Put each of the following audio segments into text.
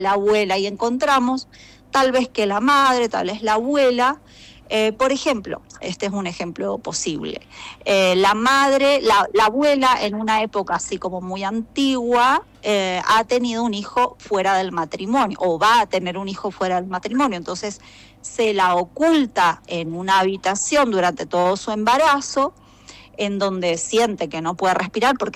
la abuela, y encontramos tal vez que la madre, tal vez la abuela, por ejemplo, este es un ejemplo posible, la madre, la abuela en una época así como muy antigua, ha tenido un hijo fuera del matrimonio, o va a tener un hijo fuera del matrimonio, entonces se la oculta en una habitación durante todo su embarazo, en donde siente que no puede respirar porque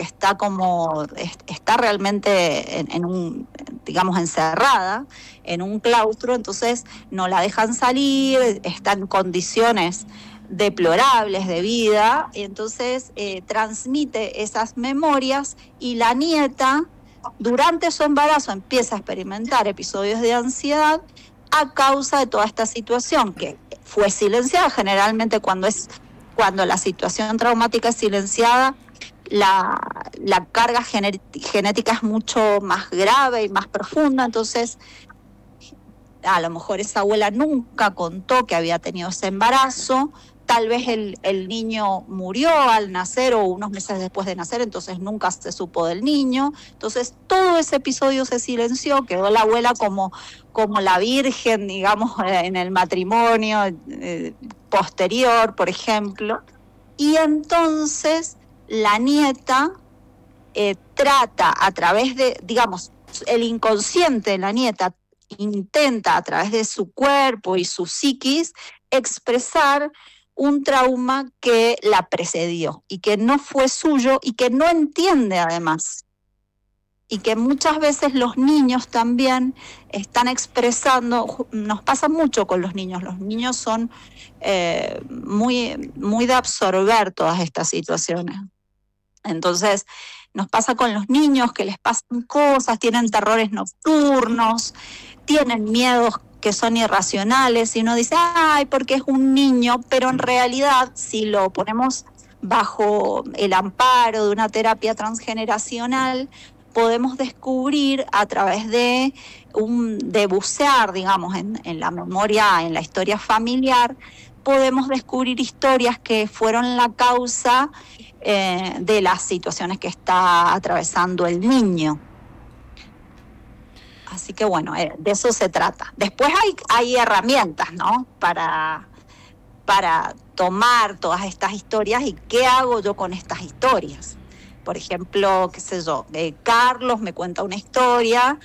está realmente en un, digamos, encerrada en un claustro, entonces no la dejan salir, está en condiciones deplorables de vida, y entonces transmite esas memorias, y la nieta durante su embarazo empieza a experimentar episodios de ansiedad a causa de toda esta situación que fue silenciada. Generalmente cuando la situación traumática es silenciada, la carga genética es mucho más grave y más profunda, entonces a lo mejor esa abuela nunca contó que había tenido ese embarazo, tal vez el niño murió al nacer o unos meses después de nacer, entonces nunca se supo del niño, entonces todo ese episodio se silenció, quedó la abuela como la virgen, digamos, en el matrimonio posterior, por ejemplo, y entonces la nieta trata a través de, digamos, el inconsciente de la nieta intenta a través de su cuerpo y su psiquis expresar un trauma que la precedió y que no fue suyo y que no entiende además. Y que muchas veces los niños también están expresando, nos pasa mucho con los niños son muy de absorber todas estas situaciones. Entonces, nos pasa con los niños que les pasan cosas, tienen terrores nocturnos, tienen miedos que son irracionales, y uno dice, ay, porque es un niño, pero en realidad, si lo ponemos bajo el amparo de una terapia transgeneracional, podemos descubrir a través de bucear, digamos, en la memoria, en la historia familiar, podemos descubrir historias que fueron la causa de las situaciones que está atravesando el niño. Así que bueno, de eso se trata. Después hay herramientas, ¿no? Para tomar todas estas historias y qué hago yo con estas historias. Por ejemplo, qué sé yo, Carlos me cuenta una historia,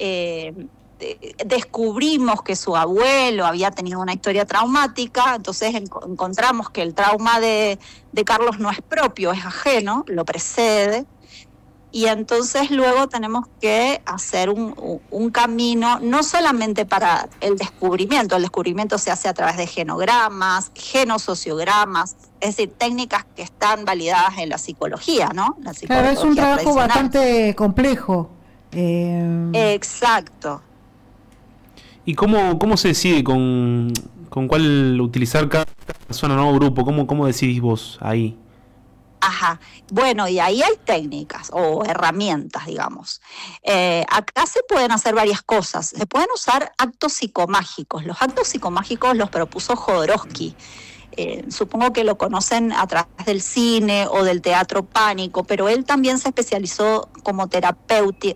descubrimos que su abuelo había tenido una historia traumática, entonces encontramos que el trauma de Carlos no es propio, es ajeno, lo precede, y entonces luego tenemos que hacer un camino, no solamente para el descubrimiento se hace a través de genogramas, genosociogramas, es decir, técnicas que están validadas en la psicología, ¿no? La claro, es un trabajo bastante complejo. Exacto. ¿Y cómo se decide con cuál utilizar cada persona, ¿no? Grupo? ¿Cómo decidís vos ahí? Ajá, bueno, y ahí hay técnicas o herramientas, digamos. Acá se pueden hacer varias cosas. Se pueden usar actos psicomágicos. Los actos psicomágicos los propuso Jodorowsky. Supongo que lo conocen a través del cine o del teatro Pánico, pero él también se especializó como terapeuta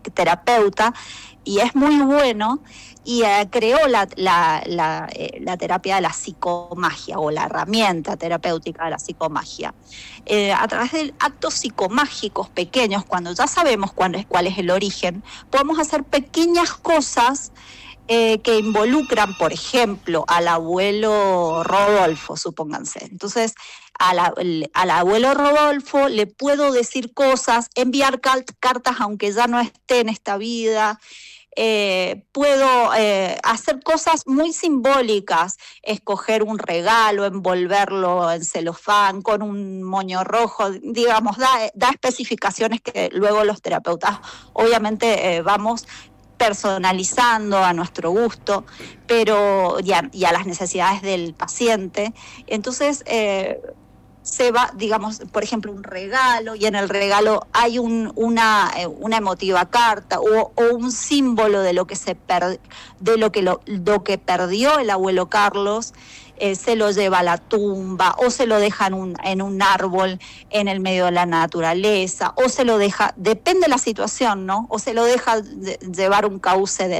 y es muy bueno, y creó la terapia de la psicomagia o la herramienta terapéutica de la psicomagia. A través de actos psicomágicos pequeños, cuando ya sabemos cuál es el origen, podemos hacer pequeñas cosas que involucran, por ejemplo, al abuelo Rodolfo, supónganse. Entonces, al abuelo Rodolfo le puedo decir cosas, enviar cartas aunque ya no esté en esta vida. Puedo hacer cosas muy simbólicas, escoger un regalo, envolverlo en celofán con un moño rojo, digamos, da especificaciones que luego los terapeutas obviamente vamos personalizando a nuestro gusto, pero y a las necesidades del paciente. Entonces se va, digamos, por ejemplo, un regalo, y en el regalo hay una emotiva carta o un símbolo de lo que lo que perdió el abuelo Carlos. Se lo lleva a la tumba, o se lo deja en un árbol en el medio de la naturaleza, o se lo deja, depende de la situación, ¿no? O se lo deja llevar un cauce de